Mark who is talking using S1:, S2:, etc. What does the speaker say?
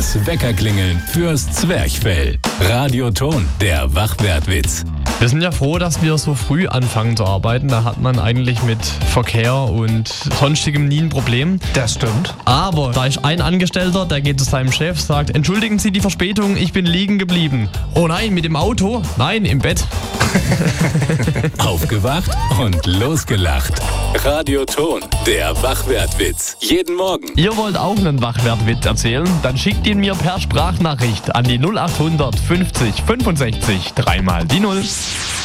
S1: Das Weckerklingeln fürs Zwerchfell. Radioton, der Wachwertwitz.
S2: Wir sind ja froh, dass wir so früh anfangen zu arbeiten. Da hat man eigentlich mit Verkehr und sonstigem nie ein Problem.
S3: Das stimmt.
S2: Aber da ist ein Angestellter, der geht zu seinem Chef, sagt: Entschuldigen Sie die Verspätung, ich bin liegen geblieben. Oh nein, mit dem Auto? Nein, im Bett.
S1: Aufgewacht und losgelacht. Radioton, der Wachwertwitz. Jeden Morgen.
S2: Ihr wollt auch einen Wachwertwitz erzählen? Dann schickt ihn mir per Sprachnachricht an die 0800 50 65 3 mal die 0.